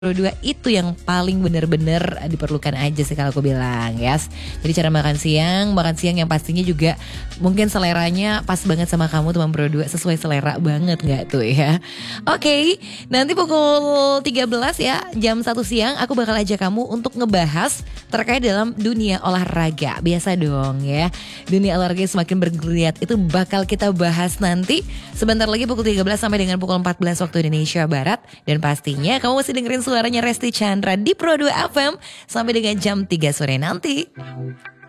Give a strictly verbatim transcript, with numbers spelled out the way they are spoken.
Pro dua itu yang paling bener-bener diperlukan aja sih kalau aku bilang, yes. Jadi cara makan siang, makan siang yang pastinya juga mungkin seleranya pas banget sama kamu teman Pro dua, sesuai selera banget gak tuh ya. Oke, okay, nanti pukul tiga belas ya, jam satu siang aku bakal ajak kamu untuk ngebahas terkait dalam dunia olahraga. Biasa dong ya, dunia olahraga semakin bergeliat itu bakal kita bahas nanti sebentar lagi pukul tiga belas sampai dengan pukul empat belas waktu Indonesia Barat. Dan pastinya kamu masih dengerin suaranya Resti Chandra di Pro dua F M sampai dengan jam tiga sore nanti.